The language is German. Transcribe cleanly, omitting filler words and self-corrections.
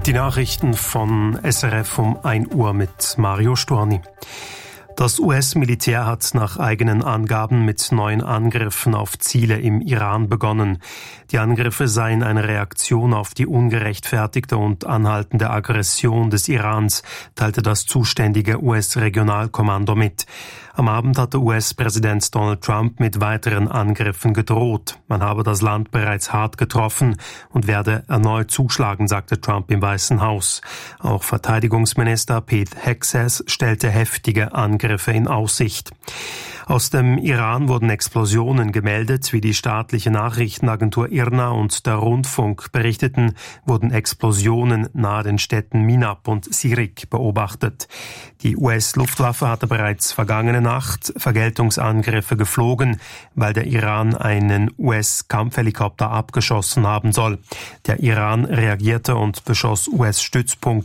Die Nachrichten von SRF um 1 Uhr mit Mario Storni. Das US-Militär hat nach eigenen Angaben mit neuen Angriffen auf Ziele im Iran begonnen. Die Angriffe seien eine Reaktion auf die ungerechtfertigte und anhaltende Aggression des Irans, teilte das zuständige US-Regionalkommando mit. Am Abend hatte US-Präsident Donald Trump mit weiteren Angriffen gedroht. Man habe das Land bereits hart getroffen und werde erneut zuschlagen, sagte Trump im Weißen Haus. Auch Verteidigungsminister Pete Hegseth stellte heftige Angriffe in Aussicht. Aus dem Iran wurden Explosionen gemeldet. Wie die staatliche Nachrichtenagentur IRNA und der Rundfunk berichteten, wurden Explosionen nahe den Städten Minab und Sirik beobachtet. Die US-Luftwaffe hatte bereits vergangene Nacht Vergeltungsangriffe geflogen, weil der Iran einen US-Kampfhelikopter abgeschossen haben soll. Der Iran reagierte und beschoss US-Stützpunkte